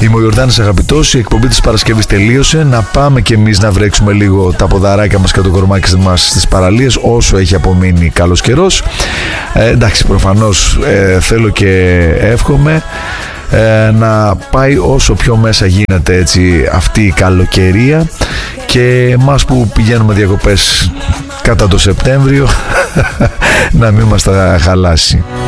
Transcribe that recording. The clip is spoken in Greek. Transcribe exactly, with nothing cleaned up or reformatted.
Είμαι ο Ιορδάνης Αγαπητός, η εκπομπή της Παρασκευής τελείωσε. Να πάμε κι εμείς να βρέξουμε λίγο τα ποδαράκια μας και το κορμάκι μας στις παραλίες όσο έχει απομείνει καλός καιρός. Ε, εντάξει, προφανώς ε, θέλω και εύχομαι ε, να πάει όσο πιο μέσα γίνεται έτσι αυτή η καλοκαιρία, και εμάς που πηγαίνουμε διακοπές κατά το Σεπτέμβριο να μην μας τα χαλάσει.